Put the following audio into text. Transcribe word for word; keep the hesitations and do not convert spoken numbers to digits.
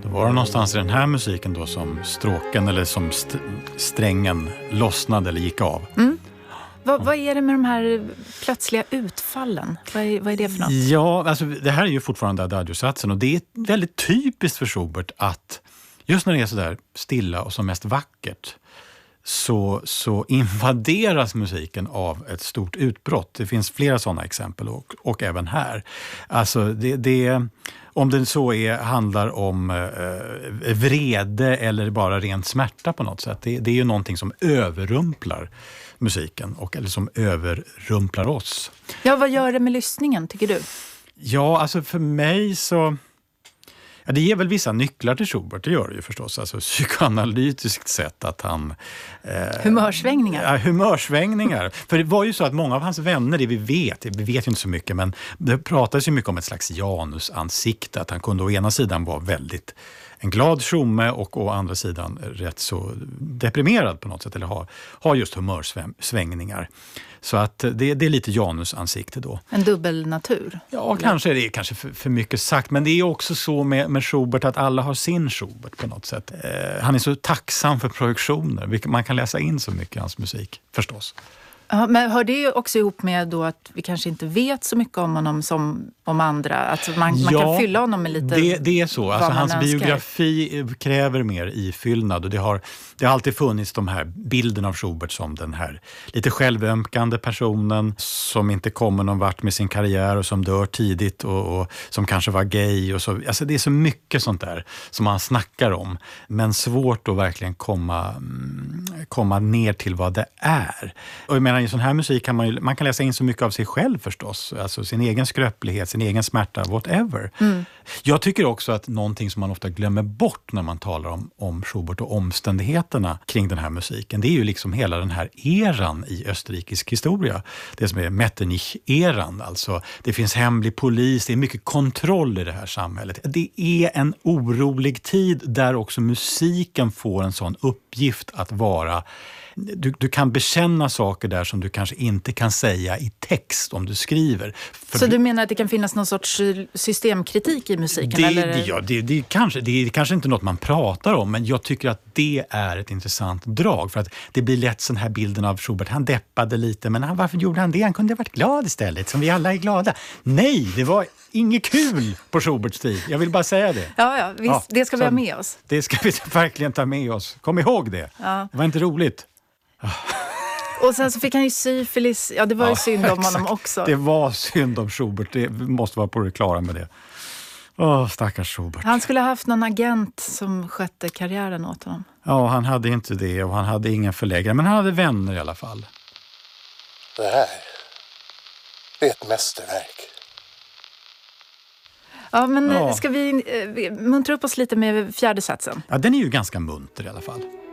Då var det någonstans i den här musiken då som stråken eller som st- strängen lossnade eller gick av. Mm. Vad, vad är det med de här plötsliga utfallen? Vad är, vad är det för något? Ja, alltså det här är ju fortfarande adagio-satsen och det är väldigt typiskt för Schubert att just när det är så där stilla och som mest vackert så, så invaderas musiken av ett stort utbrott. Det finns flera sådana exempel och, och även här. Alltså det, det, om det så är, handlar om eh, vrede eller bara rent smärta på något sätt. Det, det är ju någonting som överrumplar musiken och eller som överrumplar oss. Ja, vad gör det med lyssningen tycker du? Ja, alltså för mig så... Ja, det ger väl vissa nycklar till Schubert, det gör det ju förstås. Alltså psykoanalytiskt sett att han... Eh, humörsvängningar. Ja, humörsvängningar. För det var ju så att många av hans vänner, det vi vet, vi vet ju inte så mycket, men det pratades ju mycket om ett slags Janusansikte. Att han kunde å ena sidan vara väldigt en glad tjomme och å andra sidan rätt så deprimerad på något sätt. Eller ha, ha just humörsvängningar. Så att det, det är lite Janusansikte då. En dubbel natur? Ja, eller? Kanske är det kanske för, för mycket sagt. Men det är också så med, med Schubert att alla har sin Schubert på något sätt. Eh, han är så tacksam för projektioner. Man kan läsa in så mycket i hans musik, förstås. Ja, men hör det också ihop med då att vi kanske inte vet så mycket om honom som om andra? Att man, ja, man kan fylla honom med lite... Det, det är så. Alltså, hans önskar. biografi kräver mer ifyllnad. Och det, har, det har alltid funnits de här bilden av Schubert som den här lite självömkande personen som inte kommer någon vart med sin karriär och som dör tidigt och, och som kanske var gay. Och så. Alltså, det är så mycket sånt där som man snackar om. Men svårt att verkligen komma, komma ner till vad det är. Och jag menar, i sån här musik kan man ju, man kan läsa in så mycket av sig själv förstås. Alltså sin egen skröplighet, sin egen smärta, whatever. Mm. Jag tycker också att någonting som man ofta glömmer bort när man talar om, om Schubert och omständigheterna kring den här musiken, det är ju liksom hela den här eran i österrikisk historia. Det som är Metternich-eran. Alltså, det finns hemlig polis, det är mycket kontroll i det här samhället. Det är en orolig tid där också musiken får en sån uppgift att vara... Du, du kan bekänna saker där som du kanske inte kan säga i text om du skriver. För så du menar att det kan finnas någon sorts systemkritik i musiken? Det, eller? Det, ja, det, det, kanske, det är kanske inte något man pratar om, men jag tycker att det är ett intressant drag. För att det blir lätt sån här bilden av Schubert. Han deppade lite, men han, varför gjorde han det? Han kunde ha varit glad istället, som vi alla är glada. Nej, det var inget kul på Schuberts tid. Jag vill bara säga det. Ja, ja, visst, ja det ska vi ha med oss. Det ska vi verkligen ta med oss. Kom ihåg det. Ja. Det var inte roligt. Och sen så fick han ju syfilis. Ja, det var ju ja, synd om exakt. Honom också. Det var synd om Schubert. Det måste vara på det klara med det. Åh, stackars Schubert. Han skulle ha haft någon agent som skötte karriären åt honom. Ja, han hade inte det och han hade ingen förläggare. Men han hade vänner i alla fall. Det här, det är ett mästerverk. Ja, men ja. Ska vi eh, muntra upp oss lite med fjärde satsen? Ja, den är ju ganska munter i alla fall.